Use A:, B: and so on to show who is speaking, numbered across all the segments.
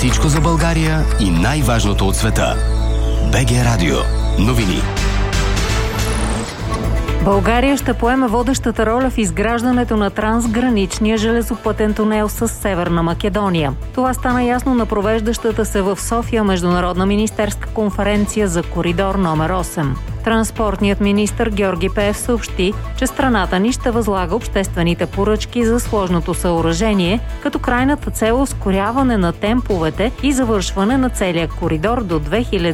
A: Всичко за България и най-важното от света. БГ Радио. Новини.
B: България ще поеме водещата роля в изграждането на трансграничния железопътен тунел с Северна Македония. Това стана ясно на провеждащата се в София международна министерска конференция за коридор номер 8. Транспортният министър Георги Пеев съобщи, че страната ни ще възлага обществените поръчки за сложното съоръжение, като крайната цел е ускоряване на темповете и завършване на целия коридор до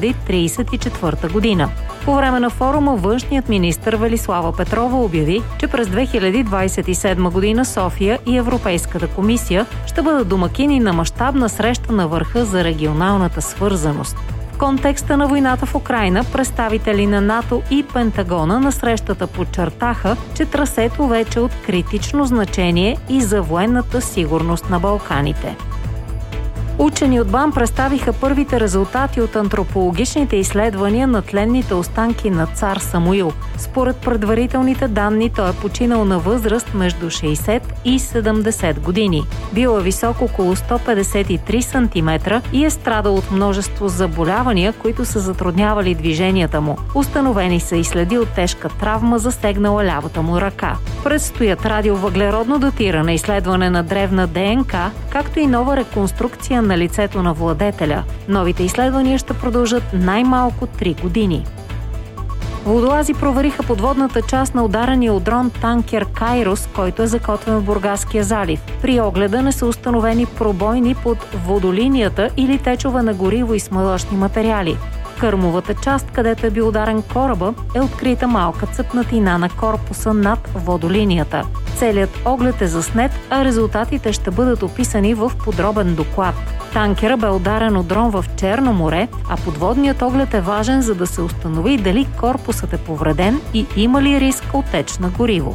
B: 2034 година. По време на форума външният министър Велислава Петрова обяви, че през 2027 година София и Европейската комисия ще бъдат домакини на мащабна среща на върха за регионалната свързаност. В контекста на войната в Украйна, представители на НАТО и Пентагона на срещата подчертаха, че трасето вече е от критично значение и за военната сигурност на Балканите. Учени от БАН представиха първите резултати от антропологичните изследвания на тленните останки на цар Самуил. Според предварителните данни, той е починал на възраст между 60 и 70 години. Бил е висок около 153 см и е страдал от множество заболявания, които са затруднявали движенията му. Установени са и следи от тежка травма, засегнала лявата му ръка. Предстоят радиовъглеродно датиране, изследване на древна ДНК, както и нова реконструкция на лицето на владетеля. Новите изследвания ще продължат най-малко 3 години. Водолази провериха подводната част на ударения от дрон танкер Кайрос, който е закотвен в Бургаския залив. При огледа не са установени пробойни под водолинията или течове на гориво и смазочни материали. В кърмовата част, където е бил ударен кораба, е открита малка цъпнатина на корпуса над водолинията. Целият оглед е заснет, а резултатите ще бъдат описани в подробен доклад. Танкера бе ударен от дрон в Черно море, а подводният оглед е важен, за да се установи дали корпусът е повреден и има ли риск от теч на гориво.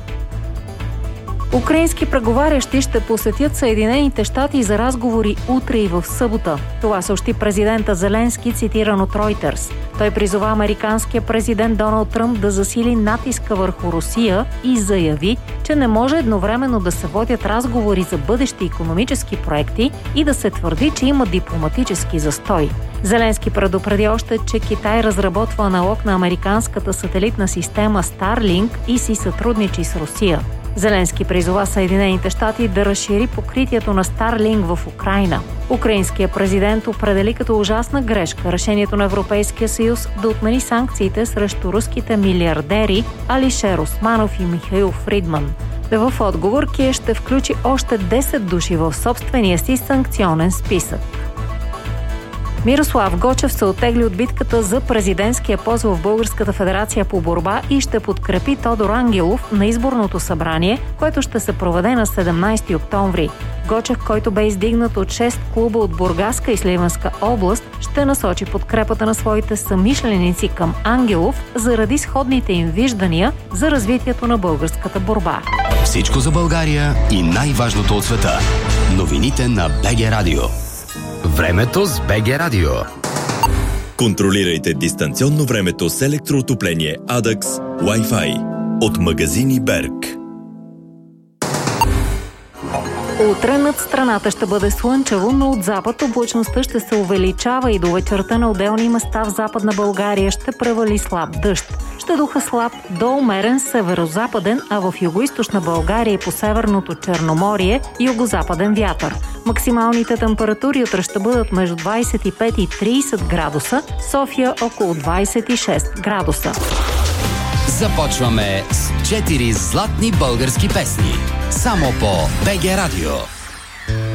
B: Украински преговарящи ще посетят Съединените щати за разговори утре и в събота. Това съобщи президента Зеленски, цитиран от Reuters. Той призова американския президент Доналд Тръмп да засили натиска върху Русия и заяви, че не може едновременно да се водят разговори за бъдещи икономически проекти и да се твърди, че има дипломатически застой. Зеленски предупреди още, че Китай разработва аналог на американската сателитна система Starlink и си сътрудничи с Русия. Зеленски призова Съединените щати да разшири покритието на Starlink в Украйна. Украинският президент определи като ужасна грешка решението на Европейския съюз да отмени санкциите срещу руските милиардери Алишер Османов и Михаил Фридман. В отговор Киев ще включи още 10 души в собствения си санкционен списък. Мирослав Гочев се оттегли от битката за президентския пост в Българската федерация по борба и ще подкрепи Тодор Ангелов на изборното събрание, което ще се проведе на 17 октомври. Гочев, който бе издигнат от 6 клуба от Бургаска и Сливенска област, ще насочи подкрепата на своите съмишленици към Ангелов заради сходните им виждания за развитието на българската борба.
A: Всичко за България и най-важното от света. Новините на БГ Радио. Времето с БГ Радио.
C: Контролирайте дистанционно времето с електроотопление Adax Wi-Fi от магазини Берг.
B: Утре над страната ще бъде слънчево, но от запад облачността ще се увеличава и до вечерта на отделни места в Западна България ще превали слаб дъжд. Ще духа слаб до умерен северозападен, а в югоизточна България и по северното Черноморие югозападен вятър. Максималните температури утре ще бъдат между 25 и 30 градуса, София около 26 градуса.
A: Започваме с 4 златни български песни. Само по БГ Радио.